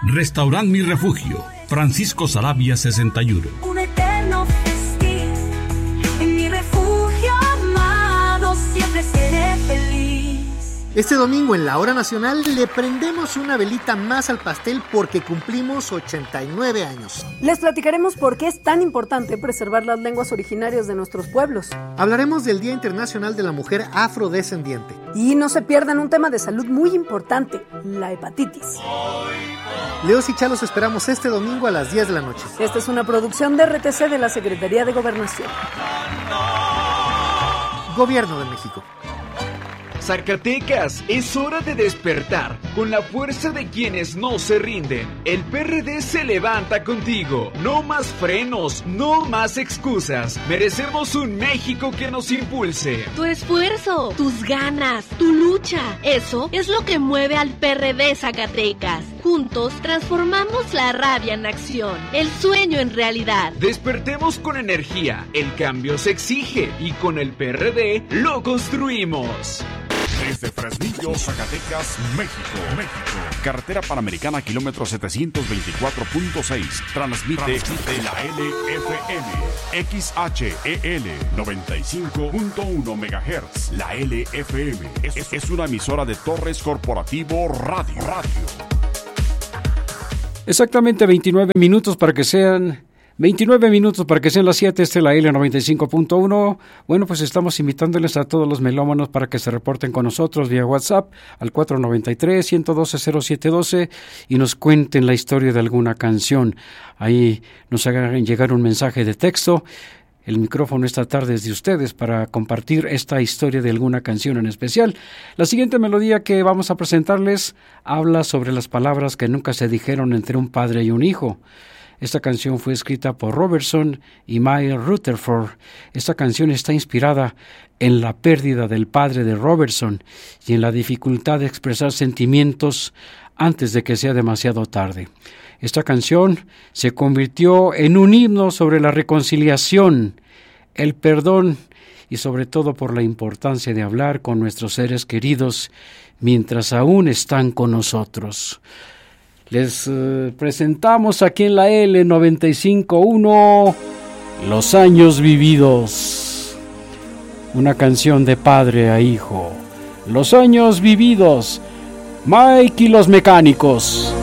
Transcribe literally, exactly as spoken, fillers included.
Restaurant Mi Refugio, Francisco Saravia sesenta y uno. Un eterno festín, en mi refugio amado siempre seré feliz. Este domingo en la Hora Nacional le prendemos una velita más al pastel porque cumplimos ochenta y nueve años. Les platicaremos por qué es tan importante preservar las lenguas originarias de nuestros pueblos. Hablaremos del Día Internacional de la Mujer Afrodescendiente. Y no se pierdan un tema de salud muy importante, la hepatitis. Leos y Chalos esperamos este domingo a las diez de la noche. Esta es una producción de R T C de la Secretaría de Gobernación. Gobierno de México. Zacatecas, es hora de despertar con la fuerza de quienes no se rinden. El P R D se levanta contigo. No más frenos, no más excusas. Merecemos un México que nos impulse. Tu esfuerzo, tus ganas, tu lucha, eso es lo que mueve al P R D Zacatecas. Juntos transformamos la rabia en acción, el sueño en realidad. Despertemos con energía, el cambio se exige y con el P R D lo construimos. Desde Fresnillo, Zacatecas, México, México. Carretera Panamericana, kilómetro setecientos veinticuatro punto seis. Transmite, Transmite la L F M. X H E L noventa y cinco punto uno megahertz. La L F M es, es una emisora de Torres Corporativo Radio. Radio. Exactamente veintinueve minutos para que sean... veintinueve minutos para que sean las siete, este es la L noventa y cinco punto uno. Bueno, pues estamos invitándoles a todos los melómanos para que se reporten con nosotros vía WhatsApp al cuatro nueve tres, uno uno dos, cero siete uno dos y nos cuenten la historia de alguna canción. Ahí nos hagan llegar un mensaje de texto. El micrófono esta tarde es de ustedes para compartir esta historia de alguna canción en especial. La siguiente melodía que vamos a presentarles habla sobre las palabras que nunca se dijeron entre un padre y un hijo. Esta canción fue escrita por Robertson y Mae Rutherford. Esta canción está inspirada en la pérdida del padre de Robertson y en la dificultad de expresar sentimientos antes de que sea demasiado tarde. Esta canción se convirtió en un himno sobre la reconciliación, el perdón y sobre todo por la importancia de hablar con nuestros seres queridos mientras aún están con nosotros. Les uh, presentamos aquí en la L noventa y cinco punto uno Los años vividos. Una canción de padre a hijo. Los años vividos. Mike y los Mecánicos.